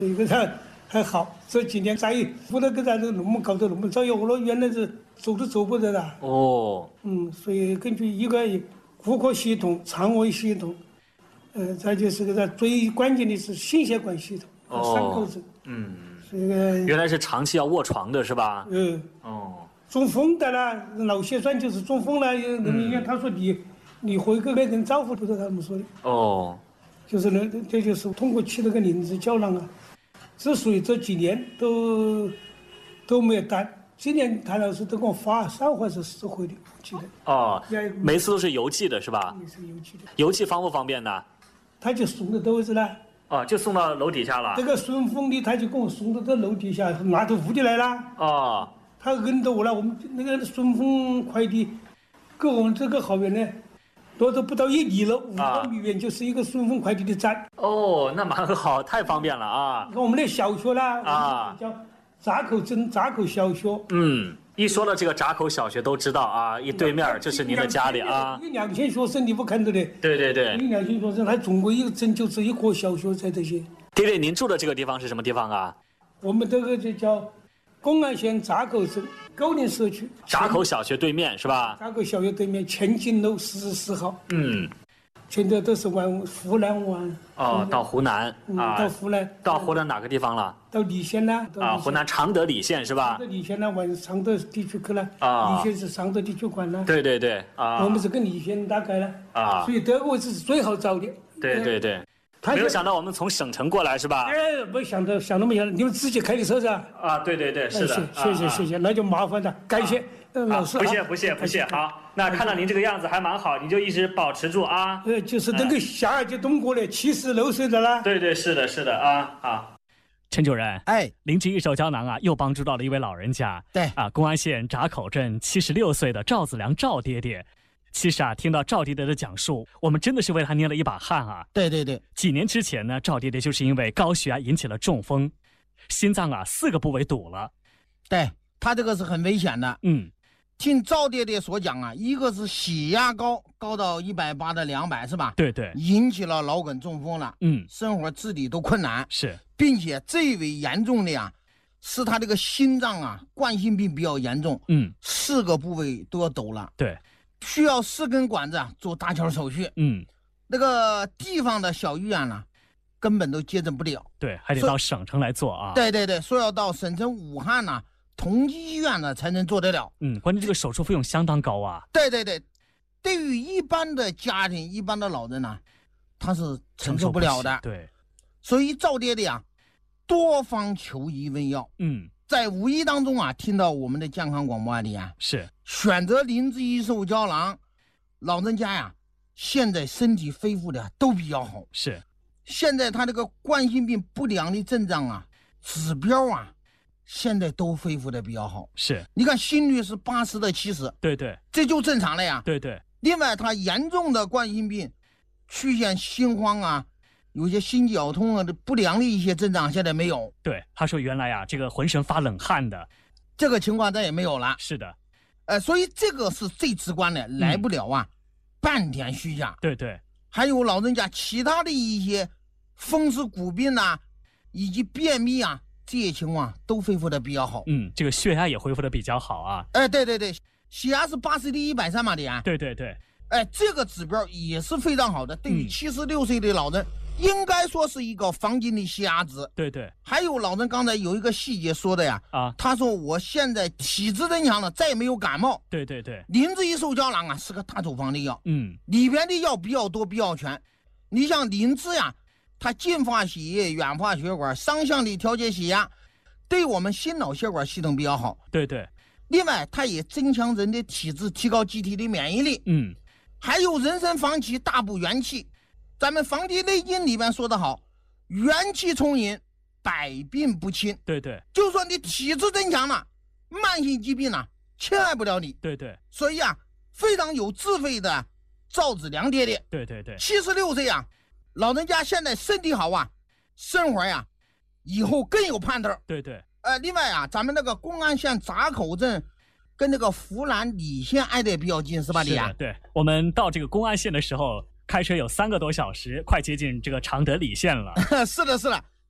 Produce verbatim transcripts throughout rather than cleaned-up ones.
一个还还好，这几年在不得给咱这那么搞得那么早，有了原来是走都走不得的。 哦， 嗯，所以根据一个顾客系统、肠胃系统，呃，再就是个最关键的是心血管系统和伤口症。 嗯， 这个原来是长期要卧床的是吧？ 嗯， 哦， 中风的啦，脑血栓就是中风了。有那么医院他说你你回去跟人招呼，不知道他们说的。 哦， 就是呢，这就是通过起那个林子胶囊啊，之所以这几年都都没有单，今年谭老师都给我发三回是四回的，我记得。 哦也， 每次都是邮寄的是吧？ 也是邮寄的， 邮寄方不方便呢？ 他就送到都是了。 哦，就送到楼底下了这。个顺丰的他就给我送到这楼底下，拿着屋里来了。 哦， 他摁到我了，我们那个顺丰快递，跟我们这个好远呢，多都不到一里了，五百米远就是一个顺丰快递的站。 哦，那蛮好，太方便了啊！ 我们的小学啦， 啊， 叫闸口镇闸口小学。 嗯，一说到这个闸口小学都知道啊，一对面就是您的家里啊。 一两千学生你不看到的？ 对对对， 一两千学生，还中国一个镇就只一个小学在这些。 爹爹，您住的这个地方是什么地方啊？ 我们这个就叫公安县闸口镇高陵社区。 闸口小学对面是吧？ 闸口小学对面前进路四十四号。 嗯。 现在都是往湖南往。 哦，到湖南、 嗯、 啊， 到湖南， 到湖南哪个地方了？ 到澧县啦。 啊，湖南常德澧县是吧？ 常德澧县啦，往常德地区去了。 啊， 澧县是常德地区管了。 对对对，啊， 我们是跟澧县打开了。 啊， 所以这个位置是最好找的。 对对对。没有想到我们从省城过来是吧？ 哎，没想到，想都没想到，你们自己开的车是吧？ 啊，对对对，是的。 谢谢谢谢，那就麻烦了，感谢老师。 不谢不谢不谢，好，那看到您这个样子还蛮好，你就一直保持住啊。 呃，就是那个下就动过来，七十六岁的啦。 对对，是的是的啊，好。 陈主任， 哎， 灵芝益寿胶囊啊，又帮助到了一位老人家。 对啊，公安县闸口镇七十六岁的赵子良赵爹爹。其实啊，听到赵爹爹的讲述，我们真的是为他捏了一把汗啊。 对对对， 几年之前呢，赵爹爹就是因为高血压引起了中风，心脏啊四个部位堵了。 对，他这个是很危险的。 嗯， 听赵爹爹所讲啊，一个是血压高，高到一百八的两百是吧？ 对对， 引起了脑梗中风了。 嗯， 生活自理都困难。 是， 并且最为严重的呀，是他这个心脏啊冠心病比较严重。 嗯， 四个部位都要抖了。 对。 需要四根管子啊做搭桥手续。 嗯， 那个地方的小医院呢，根本都接诊不了。 对，还得到省城来做啊。 对对对，说要到省城武汉呢、啊，同济医院呢才能做得了。 嗯，关键这个手术费用相当高啊。 对对对，对于一般的家庭、一般的老人呢，他是承受不了的。 对， 所以赵爹爹啊，多方求医问药。 嗯。 在无意当中啊，听到我们的健康广播里啊， 是选择灵芝益寿胶囊，老人家呀，现在身体恢复的都比较好。 是， 现在他这个冠心病不良的症状啊，指标啊，现在都恢复的比较好。 是， 你看心率是八十到七十， 对对， 这就正常了呀。 对对。 另外，他严重的冠心病出现心慌啊。有些心绞痛啊的不良的一些症状现在没有。 对，他说原来啊，这个浑身发冷汗的， 这个情况再也没有了。 是的， 呃，所以这个是最直观的，来不了啊，嗯、半点虚假。 对对， 还有老人家其他的一些风湿骨病啊，以及便秘啊这些情况都恢复的比较好。 嗯，这个血压也恢复的比较好啊。 哎、呃，对对对，血压是八十的一百三嘛的呀。 对对对， 哎、呃，这个指标也是非常好的，对于七十六岁的老人。嗯，应该说是一个黄金的血压值。 对对， 还有老人刚才有一个细节说的呀， 啊， 他说我现在体质增强了，再也没有感冒。 对对对， 灵芝益寿胶囊啊是个大处方的药， 嗯， 里边的药比较多，比较全。你像灵芝呀，它净化血液、软化血管，双向的调节血压，对我们心脑血管系统比较好。 对对， 另外它也增强人的体质，提高机体的免疫力。 嗯， 还有人参黄芪大补元气。咱们《黄帝内经》里边说得好，元气充盈，百病不侵。 对对， 就说你体质增强了，慢性疾病呢、啊、侵害不了你。 对对， 所以啊，非常有智慧的赵子良爹爹。 对对对， 七十六岁啊，老人家现在身体好啊，生活呀、啊，以后更有盼头。 对对， 呃，另外啊，咱们那个公安县闸口镇跟那个湖南澧县挨得比较近，是吧？李呀， 对，我们到这个公安县的时候。开车有三个多小时，快接近这个常德澧县了。 是的，是的，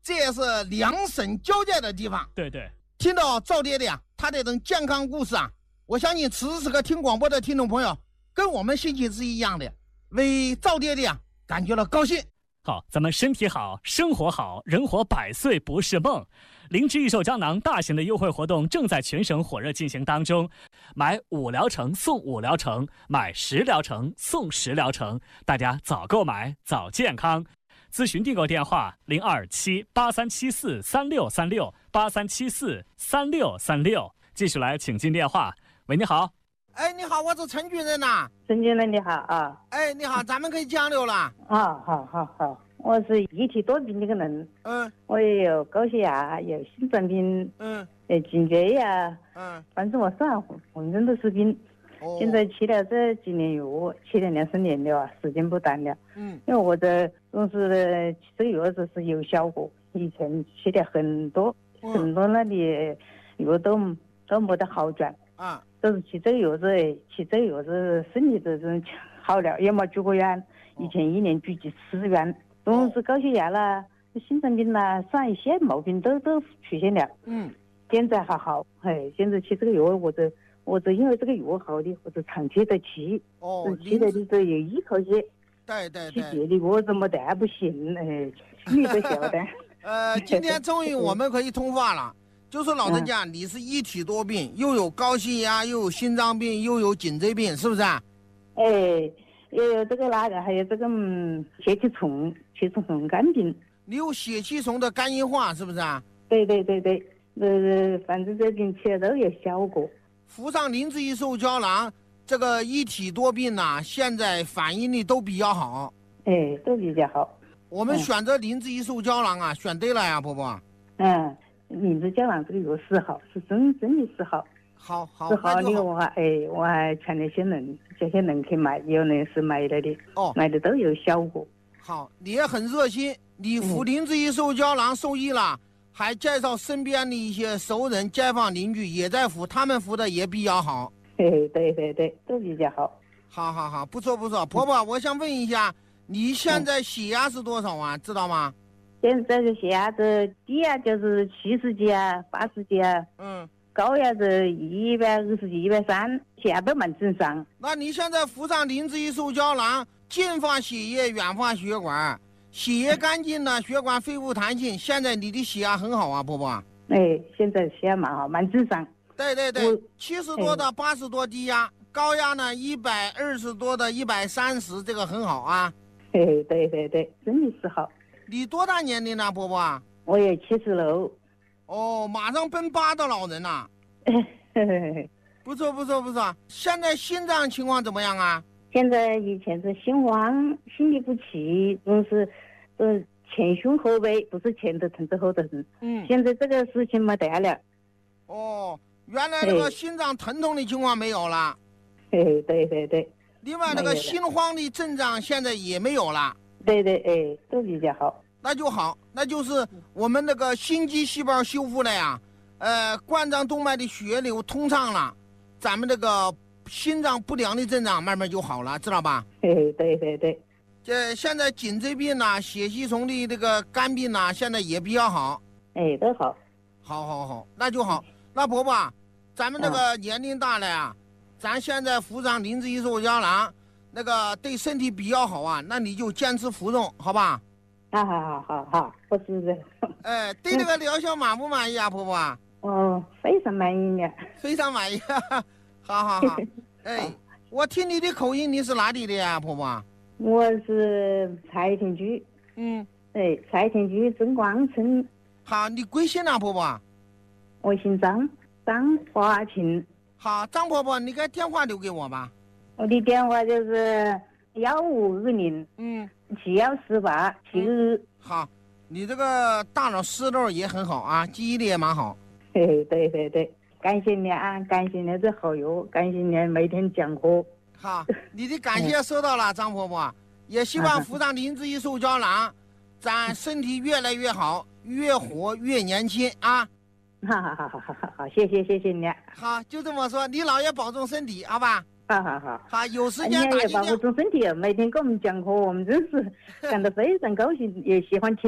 这也是两省交界的地方。 对对， 听到赵爹爹啊，他这种健康故事啊，我相信此时此刻听广播的听众朋友，跟我们心情是一样的，为赵爹爹啊感觉到高兴。 好，咱们身体好，生活好，人活百岁不是梦。灵芝益寿胶囊大型的优惠活动正在全省火热进行当中，买五疗程送五疗程，买十疗程送十疗程，大家早购买早健康。咨询订购电话零二七八三七四三六三六八三七四三六三六。继续来请进电话。喂，你好。 哎，你好，我是陈军人呐。 陈军人你好啊。 哎，你好，咱们可以交流了。 啊，好好好，我是一体多病的个人。 嗯。 我也有高血压，有心脏病。 嗯。 有颈椎呀。 嗯。 反正我啥浑身都是病。哦。现在吃了这几年药，吃了两三年了啊，时间不短了。 嗯。 因为我的总是吃这个药子是有效果，以前吃了很多、嗯、很多那里药都都没得好转。 啊。 都是吃这个药子，吃这个药子身体都是好了，也没住过院。以前一年住几次院，总是高血压啦、心脏病啦，上一些毛病都都出现了。 嗯， 现在还好，哎，现在吃这个药，我这我这因为这个药好的，我就长期的吃。 哦， 吃的你都有依靠些。 对对对。 吃别的我怎么但不行，哎，你都晓得。 呃，今天终于我们可以通话了。就是老人家，你是一体多病，又有高血压，又有心脏病，又有颈椎病，是不是啊？ 哎，也有这个那个，还有这个嗯血气重、血气重肝病。 你有血气重的肝硬化，是不是啊？ 对对对对，呃，反正这病吃了都有效果。 服上灵芝益寿胶囊，这个一体多病呐、啊，现在反应力都比较好。 哎，都比较好。 我们选择灵芝益寿胶囊啊，选对了呀，婆婆。 嗯。灵芝胶囊这个药是好，是真真的是好， 好好是好的。我还哎，我还劝那些人，这些人去买，有人是买了的， 哦， 买的都有效果。 好，你也很热心，你服灵芝益寿胶囊受益了，嗯、还介绍身边的一些熟人、街坊邻居也在服，他们服的也比较好。 对对对对，都比较好。 好好好，不错不错。婆婆，我想问一下，你现在血压是多少啊？知道吗？ 现在的血压的低压就是七十几啊，八十几啊， 嗯， 高压是一百二十几、一百三，血压都蛮正常。 那你现在服上灵芝益寿胶囊，净化血液，远化血管，血液干净了，血管恢复弹性，现在你的血压很好啊，婆婆。 哎，现在血压蛮好，蛮正常。 对对对，七十多的八十多低压，高压呢一百二十多的一百三十，这个很好啊。 哎，对对对，真的是好。 你多大年龄了，婆婆？ 我也七十了。 哦，马上奔八的老人了。不错不错不错。现在心脏情况怎么样啊？ 现在以前是心慌，心律不齐，总是呃前胸后背，不是前头疼是后头疼。嗯。现在这个事情没得了。 哦，原来那个心脏疼痛的情况没有了。 哎，对对对。 另外那个心慌的症状现在也没有了。 对对，哎，都比较好。 那就好，那就是我们那个心肌细胞修复了呀，呃，冠状动脉的血流通畅了，咱们这个心脏不良的症状慢慢就好了，知道吧？ 对对对对。 这现在颈椎病呐、啊、血气重的这个肝病呐、啊，现在也比较好。 哎，都好。 好好好，那就好。那婆婆，咱们那个年龄大了呀，咱现在服上灵芝益寿胶囊。那个对身体比较好啊，那你就坚持服用，好吧？ 啊，好好好好，我知道。 哎，对这个疗效满不满意啊，婆婆？ 哦，非常满意呢。 非常满意，哈哈，好好好。哎，我听你的口音，你是哪里的呀，婆婆？ 我是柴田区。 嗯。 哎，柴田区曾光村。 好，你贵姓啊，婆婆？ 我姓张，张华琴。 好，张婆婆，你给电话留给我吧。 我的电话就是幺五二零嗯七幺四八七二。 好，你这个大脑思路也很好啊，记忆力也蛮好。 对对对对，感谢你啊，感谢你这好友，感谢你每天讲课。 好，你的感谢收到了，张婆婆。也希望服上灵芝益寿胶囊，咱身体越来越好，越活越年轻啊。 好好好好好好好，谢谢谢谢你。 好，就这么说，你姥爷保重身体，好吧？ 好好好， 好，有时间打也保护重身体，每天给我们讲课，我们真是感到非常高兴，也喜欢听。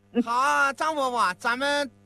好，张伯伯，咱们